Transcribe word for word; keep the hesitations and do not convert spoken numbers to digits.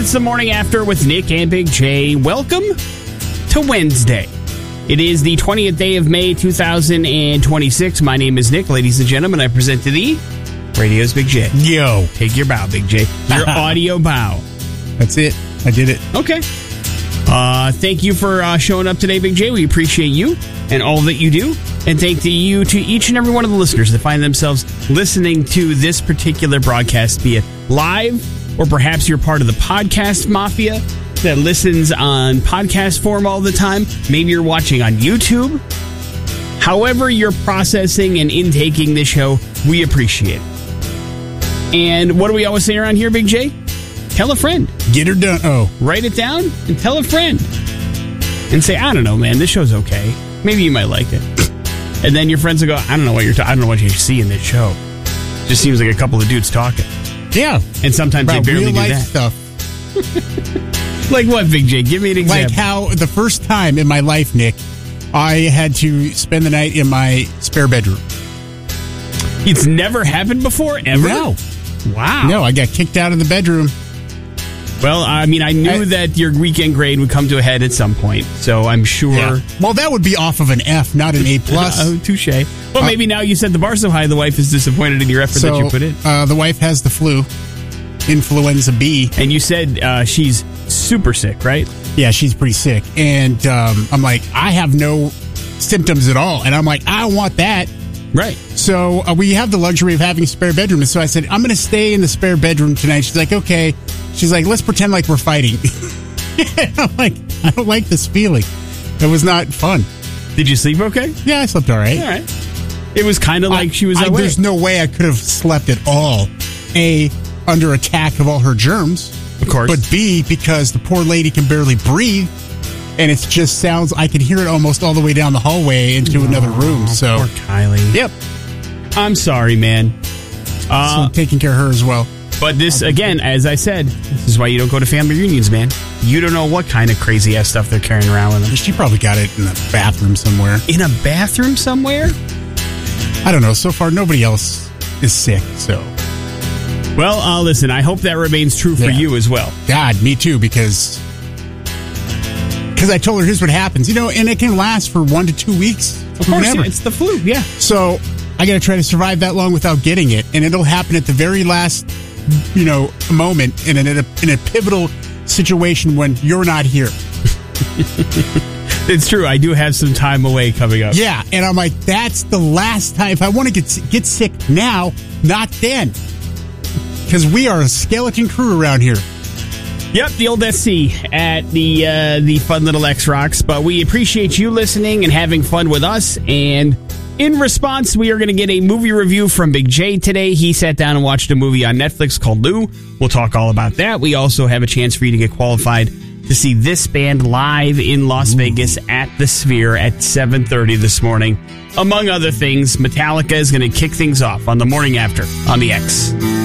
It's the morning after with Nick and Big J. Welcome to Wednesday. It is the twentieth day of May, two thousand twenty-six. My name is Nick. Ladies and gentlemen, I present to thee Radio's Big J. Yo. Take your bow, Big J. Your audio bow. That's it. I did it. Okay. Uh, thank you for uh, showing up today, Big J. We appreciate you and all that you do. And thank you to each and every one of the listeners that find themselves listening to this particular broadcast, be it live or perhaps you're part of the podcast mafia that listens on podcast form all the time. Maybe you're watching on YouTube. However you're processing and intaking this show, we appreciate it. And what do we always say around here, Big J? Tell a friend. Get her done. Oh. Write it down and tell a friend. And say, I don't know, man, this show's okay. Maybe you might like it. And then your friends will go, I don't know what you're ta- I don't know what you see in this show. Just seems like a couple of dudes talking. Yeah. And sometimes About they barely real do life that. Stuff. Like what, Big J? Give me an example. Like how the first time in my life, Nick, I had to spend the night in my spare bedroom. It's never happened before, ever? No. Wow. No, I got kicked out of the bedroom. Well, I mean, I knew I, that your weekend grade would come to a head at some point, so I'm sure. Yeah. Well, that would be off of an F, not an A plus. Oh, touche. Well, uh, maybe now you set the bar so high, the wife is disappointed in your effort so, that you put in. Uh, the wife has the flu, influenza B, and you said uh, she's super sick, right? Yeah, she's pretty sick, and um, I'm like, I have no symptoms at all, and I'm like, I don't want that. Right. So uh, we have the luxury of having a spare bedroom. And so I said, I'm going to stay in the spare bedroom tonight. She's like, okay. She's like, let's pretend like we're fighting. I'm like, I don't like this feeling. It was not fun. Did you sleep okay? Yeah, I slept all right. All right. It was kind of like I, she was I, away. There's no way I could have slept at all. A, under attack of all her germs. Of course. But B, because the poor lady can barely breathe. And it just sounds, I can hear it almost all the way down the hallway into oh, another room. So, poor Kylie. Yep. I'm sorry, man. Uh, so I'm taking care of her as well. But this, again, as I said, this is why you don't go to family reunions, man. You don't know what kind of crazy-ass stuff they're carrying around with them. She probably got it in the bathroom somewhere. In a bathroom somewhere? I don't know. So far, nobody else is sick, so. Well, uh, listen, I hope that remains true for yeah. you as well. God, me too, because... Because I told her, here's what happens. You know, and it can last for one to two weeks. Of course, yeah, it's the flu, yeah. So I got to try to survive that long without getting it. And it'll happen at the very last, you know, moment and in a, in a pivotal situation when you're not here. It's true. I do have some time away coming up. Yeah. And I'm like, that's the last time. If I want to get, get sick now, not then. Because we are a skeleton crew around here. Yep, the old S C at the uh, the Fun Little X-Rocks. But we appreciate you listening and having fun with us. And in response, we are going to get a movie review from Big J today. He sat down and watched a movie on Netflix called Lou. We'll talk all about that. We also have a chance for you to get qualified to see this band live in Las Vegas at the Sphere at seven thirty this morning. Among other things, Metallica is going to kick things off on the morning after on the X.